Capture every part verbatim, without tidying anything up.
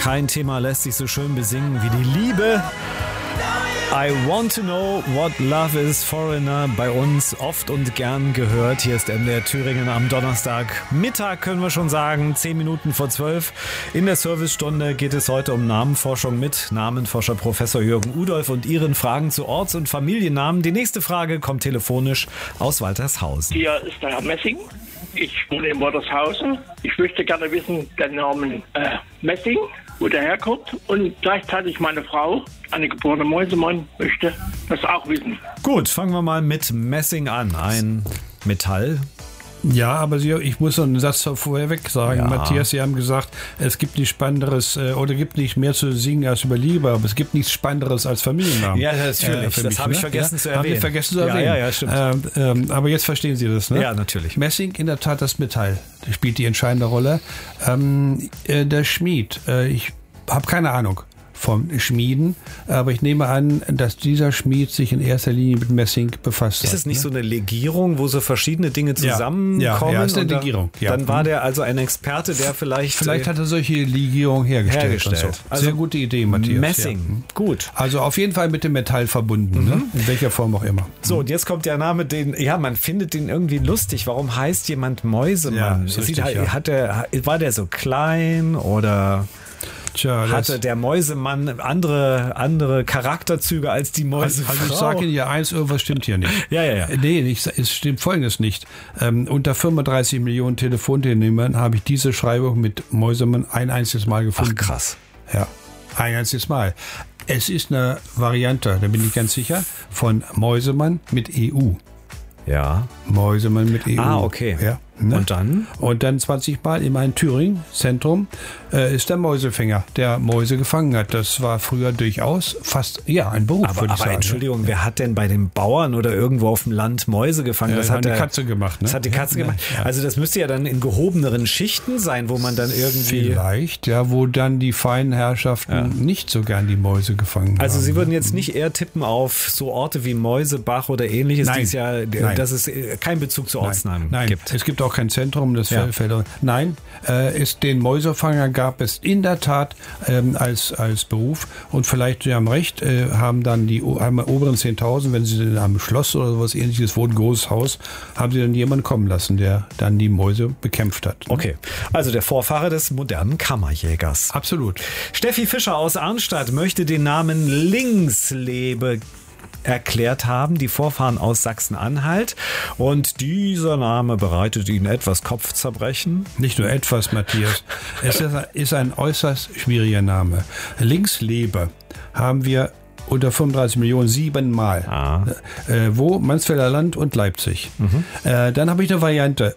Kein Thema lässt sich so schön besingen wie die Liebe. I want to know what love is, Foreigner, bei uns oft und gern gehört. Hier ist M D R Thüringen am Donnerstag Mittag, können wir schon sagen, zehn Minuten vor zwölf. In der Servicestunde geht es heute um Namenforschung mit Namenforscher Professor Jürgen Udolph und Ihren Fragen zu Orts- und Familiennamen. Die nächste Frage kommt telefonisch aus Waltershausen. Hier ist der Herr Messing. Ich wohne in Waltershausen. Ich möchte gerne wissen, den Namen äh, Messing, wo der herkommt. Und gleichzeitig meine Frau, eine geborene Mäusemann, möchte das auch wissen. Gut, fangen wir mal mit Messing an. Ein Metall. Ja, aber Sie, ich muss noch einen Satz vorher weg sagen. Ja. Matthias, Sie haben gesagt, es gibt nichts Spannenderes äh, oder gibt nicht mehr zu singen als über Liebe, aber es gibt nichts Spannenderes als Familiennamen. Ja, natürlich. Äh, das habe ich ne? vergessen ja? zu erwähnen. Haben wir vergessen zu erwähnen. Ja, ja, ja, stimmt. Ähm, ähm, aber jetzt verstehen Sie das, ne? Ja, natürlich. Messing, in der Tat das Metall. Das spielt die entscheidende Rolle. Ähm, äh, der Schmied, äh, ich habe keine Ahnung vom Schmieden, aber ich nehme an, dass dieser Schmied sich in erster Linie mit Messing befasst hat. Ist es nicht ne? so eine Legierung, wo so verschiedene Dinge zusammenkommen? Ja, ja, ja, ist eine und Legierung. Ja. Dann war der also ein Experte, der vielleicht... Vielleicht hat er solche Legierungen hergestellt. hergestellt. Und so. Also sehr gute Idee, Matthias. Messing, ja. Gut. Also auf jeden Fall mit dem Metall verbunden, mhm. ne? In welcher Form auch immer. So, und jetzt kommt der Name, den, ja, man findet den irgendwie lustig. Warum heißt jemand Mäusemann? Ja, Sieht, richtig, ja. hat der, war der so klein oder... Tja, hatte der Mäusemann andere, andere Charakterzüge als die Mäusefrau? Also ich sage Ihnen ja eins, irgendwas stimmt hier nicht. Ja, ja, ja. Nee, ich, es stimmt Folgendes nicht. Ähm, unter fünfunddreißig Millionen Telefonteilnehmern habe ich diese Schreibung mit Mäusemann ein einziges Mal gefunden. Ach, krass. Ja, ein einziges Mal. Es ist eine Variante, da bin ich ganz sicher, von Mäusemann mit E U. Ja. Mäusemann mit E U. Ah, okay. Ja. Ne? Und dann? Und dann zwanzig Mal in meinem Thüringen-Zentrum äh, ist der Mäusefänger, der Mäuse gefangen hat. Das war früher durchaus fast, ja, ein Beruf, Aber, würde ich aber sagen. Entschuldigung, wer hat denn bei den Bauern oder irgendwo auf dem Land Mäuse gefangen? Ja, das, das hat hat die der, Katze gemacht. Ne? Das hat die Katze ja, gemacht. Ja. Also das müsste ja dann in gehobeneren Schichten sein, wo man dann irgendwie... Vielleicht, ja, wo dann die feinen Herrschaften Ja. nicht so gern die Mäuse gefangen haben. Also Sie würden jetzt nicht eher tippen auf so Orte wie Mäusebach oder ähnliches, Nein. die es ja, Nein. dass es keinen Bezug zu Ortsnamen Nein, gibt. es gibt auch kein Zentrum, das Ja. fällt. Nein, äh, ist, den Mäusefanger gab es in der Tat ähm, als, als Beruf und vielleicht, Sie haben recht, äh, haben dann die haben oberen zehntausend, wenn Sie in einem Schloss oder sowas ähnliches wohnen, ein großes Haus, haben Sie dann jemanden kommen lassen, der dann die Mäuse bekämpft hat. Ne? Okay, also der Vorfahre des modernen Kammerjägers. Absolut. Steffi Fischer aus Arnstadt möchte den Namen Linkslebe erklärt haben, die Vorfahren aus Sachsen-Anhalt. Und dieser Name bereitet Ihnen etwas Kopfzerbrechen. Nicht nur etwas, Matthias. Es ist ein äußerst schwieriger Name. Linkslebe haben wir unter fünfunddreißig Millionen siebenmal. Ah. Äh, wo? Mansfelder Land und Leipzig. Mhm. Äh, dann habe ich eine Variante.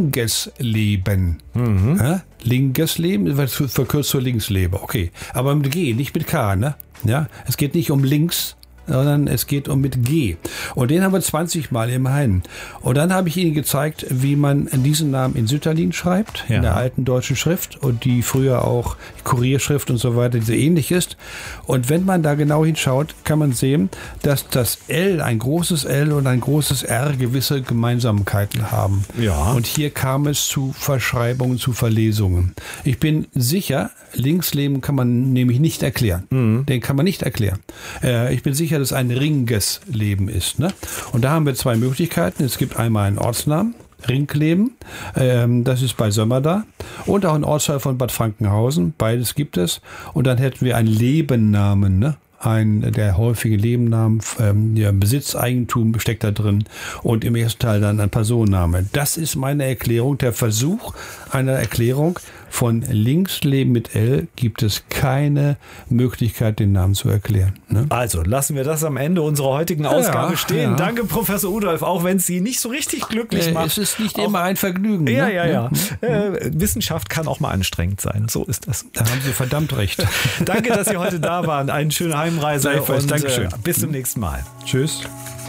Lingesleben. Mhm. Äh? Lingesleben wird verkürzt zur Linkslebe. Okay. Aber mit G, nicht mit K. Ne? Ja? Es geht nicht um links, sondern es geht um mit G. Und den haben wir zwanzig Mal immerhin. Und dann habe ich Ihnen gezeigt, wie man diesen Namen in Sütterlin schreibt, ja. in der alten deutschen Schrift und die früher auch Kurierschrift und so weiter, die so ähnlich ist. Und wenn man da genau hinschaut, kann man sehen, dass das L, ein großes L und ein großes R gewisse Gemeinsamkeiten haben. Ja. Und hier kam es zu Verschreibungen, zu Verlesungen. Ich bin sicher, Linksleben kann man nämlich nicht erklären. Mhm. Den kann man nicht erklären. Äh, ich bin sicher, dass es ein Ringesleben ist. Ne? Und da haben wir zwei Möglichkeiten. Es gibt einmal einen Ortsnamen, Ringleben, ähm, das ist bei Sömmerda, und auch ein Ortsteil von Bad Frankenhausen. Beides gibt es. Und dann hätten wir einen Lebennamen, ne? Ein, der häufige Lebennamen, ähm, der Besitzeigentum steckt da drin und im ersten Teil dann ein Personenname. Das ist meine Erklärung, der Versuch einer Erklärung. Von Linksleben mit L gibt es keine Möglichkeit, den Namen zu erklären. Ne? Also lassen wir das am Ende unserer heutigen Ausgabe ja, stehen. Ja. Danke, Professor Udolph, auch wenn es Sie nicht so richtig glücklich äh, macht. Es ist nicht auch, immer ein Vergnügen. Ja, ne? ja, ja. Mhm. Äh, Wissenschaft kann auch mal anstrengend sein. So ist das. Da haben Sie verdammt recht. Danke, dass Sie heute da waren. Eine schöne Heimreise. Gleichfalls. Und Dankeschön. Äh, bis zum nächsten Mal. Tschüss.